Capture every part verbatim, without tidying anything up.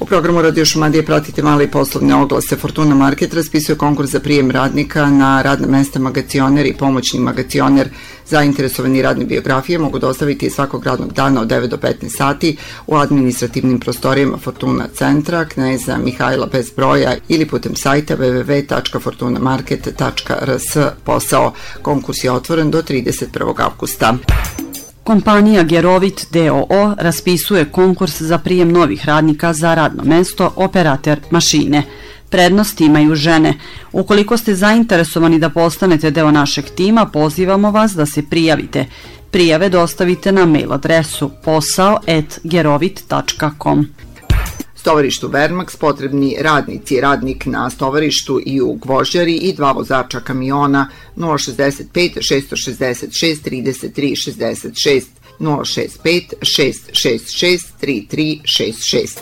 U programu Radio Šumadije pratite male i poslovne oglase. Fortuna Market raspisuje konkurs za prijem radnika na radna mesta magacioner i pomoćni magacioner. Zainteresovani radne biografije mogu dostaviti svakog radnog dana od devet do petnaest sati u administrativnim prostorijama Fortuna centra, Kneza Mihajla bez broja ili putem sajta w w w tačka fortuna market tačka r s. Posao. Konkurs je otvoren do trideset prvog avgusta. Kompanija Gerovit d o o raspisuje konkurs za prijem novih radnika za radno mesto operater mašine. Prednost imaju žene. Ukoliko ste zainteresovani da postanete deo našeg tima, pozivamo vas da se prijavite. Prijave dostavite na mail adresu posao at gerovit tačka com. Stovarištu Vermax potrebni radnici, radnik na stovarištu i u gvožđari i dva vozača kamiona nula šezdeset pet šest šezdeset šest trideset tri šezdeset šest nula šezdeset pet šest šezdeset šest trideset tri šezdeset šest.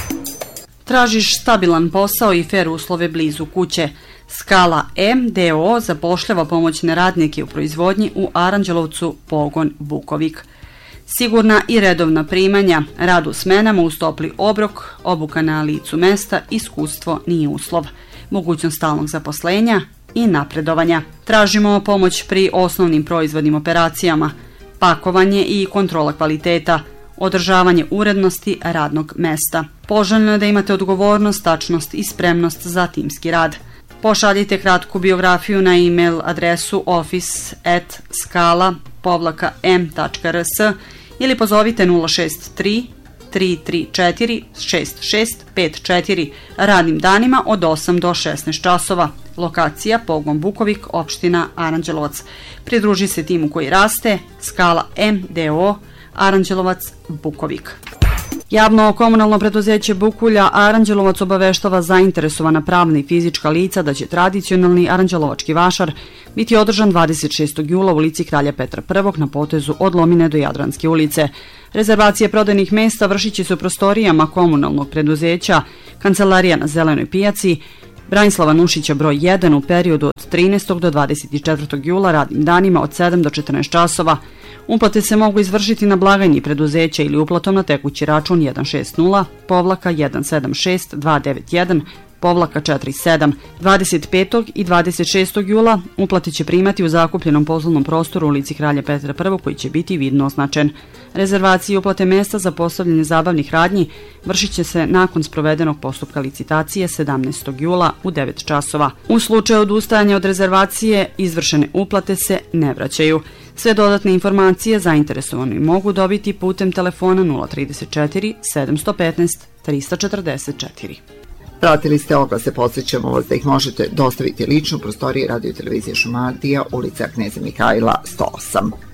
Tražiš stabilan posao i fer uslove blizu kuće. Skala M d o o zapošljava pomoćne radnike u proizvodnji u Aranđelovcu, pogon Bukovik. Sigurna i redovna primanja, rad u smenama uz topli obrok, obuka na licu mesta, iskustvo nije uslov, mogućnost stalnog zaposlenja i napredovanja. Tražimo pomoć pri osnovnim proizvodnim operacijama, pakovanje i kontrola kvaliteta, održavanje urednosti radnog mesta. Poželjno je da imate odgovornost, tačnost i spremnost za timski rad. Pošaljite kratku biografiju na e-mail adresu office at skala povlaka m tačka r s ili pozovite nula šest tri tri tri četiri šest šest pet četiri radnim danima od osam do šesnaest časova. Lokacija pogon Bukovik, opština Aranđelovac. Pridruži se timu koji raste. Skala M d o o Aranđelovac, Bukovik. Javno komunalno preduzeće Bukulja Aranđelovac obaveštava zainteresovana pravna i fizička lica da će tradicionalni aranđelovački vašar biti održan dvadeset šestog jula u ulici Kralja Petra prvog na potezu od Lomine do Jadranske ulice. Rezervacije prodajnih mesta vršit će se u prostorijama komunalnog preduzeća Kancelarija na Zelenoj pijaci Branislava Nušića broj jedan u periodu od trinaestog do dvadeset četvrtog jula radnim danima od sedam do četrnaest časova. Uplate se mogu izvršiti na blagajni preduzeća ili uplatom na tekući račun jedan šest nula povlaka jedan sedam šest dva devet jedan povlaka četiri sedam. dvadeset petog i dvadeset šestog jula uplate će primati u zakupljenom poslovnom prostoru u ulici Kralja Petra prvog koji će biti vidno označen. Rezervacije i uplate mesta za postavljanje zabavnih radnji vršit će se nakon sprovedenog postupka licitacije sedamnaestog jula u devet časova. U slučaju odustajanja od rezervacije izvršene uplate se ne vraćaju. Sve dodatne informacije zainteresovani mogu dobiti putem telefona nula trideset četiri sedam jedan pet tri četrdeset četiri. Pratili ste oglase, podsjećamo vas da ih možete dostaviti lično u prostoriji Radio Televizije Šumadija, ulica Kneza Mihajla sto osam.